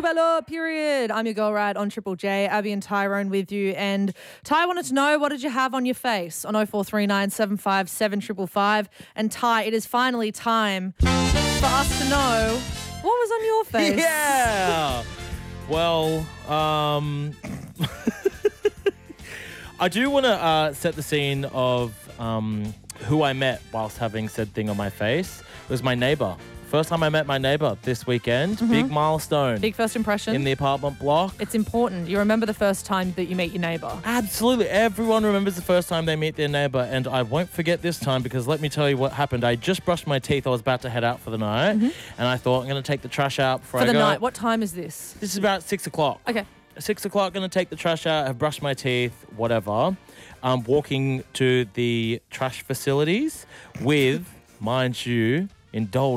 Bella, period. I'm your girl Rad on Triple J. Abby and Tyrone with you. And Ty wanted to know, what did you have on your face on 0439 757 555. And Ty, it is finally time for us to know what was on your face. Yeah. Well, I do want to set the scene of who I met whilst having said thing on my face. It was my neighbour. First time I met my neighbour this weekend. Big milestone. Big first impression. In the apartment block. It's important. You remember the first time that you meet your neighbour. Absolutely. Everyone remembers the first time they meet their neighbour, and I won't forget this time because let me tell you what happened. I just brushed my teeth. I was about to head out for the night, and I thought I'm going to take the trash out before I go. For the night. What time is this? This is about 6 o'clock. Okay. 6 o'clock, going to take the trash out. I've brushed my teeth, whatever. I'm walking to the trash facilities with, mind you, indulge